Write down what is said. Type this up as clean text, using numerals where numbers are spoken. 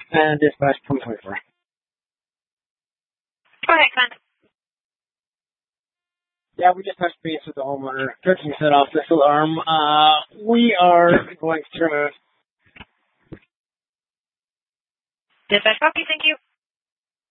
and dispatch 2024. Go ahead, Con. Yeah, we just touched base with the homeowner. 13 set off this alarm. We are going to turn it. Dispatch copy, thank you.